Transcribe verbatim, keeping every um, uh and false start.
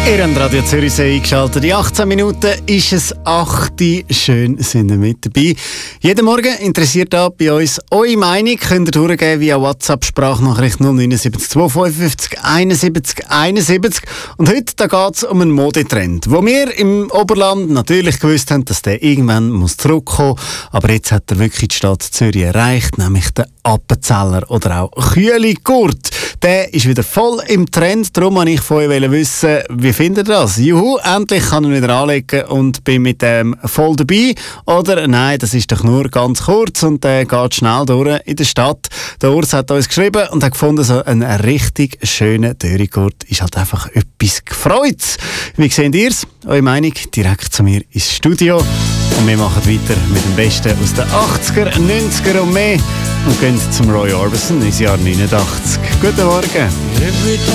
Ihr habt Radio Zürich eingeschaltet. Die achtzehn Minuten ist es acht. Schön sind ihr mit dabei. Jeden Morgen interessiert da bei uns eure Meinung. Könnt ihr durchgeben via WhatsApp Sprachnachricht null neun sieben zwei fünf fünf eins sieben eins sieben. Und heute geht es um einen Modetrend, wo wir im Oberland natürlich gewusst haben, dass der irgendwann muss zurückkommen muss. Aber jetzt hat er wirklich die Stadt Zürich erreicht, nämlich den Appenzeller oder auch Kühligurt. Der ist wieder voll im Trend. Darum wollte ich von euch wissen, wie findet ihr das? Juhu, endlich kann ich ihn wieder anlegen und bin mit dem voll dabei. Oder nein, das ist doch nur ganz kurz und der geht schnell durch in der Stadt. Der Urs hat uns geschrieben und hat gefunden, so ein richtig schöner Dörrigurt ist halt einfach etwas Gefreutes. Wie seht ihr es? Eure Meinung direkt zu mir ins Studio. Und wir machen weiter mit dem Besten aus den achtziger, neunziger und mehr und gehen zum Roy Orbison ins Jahr neunundachtzig. Guten Morgen.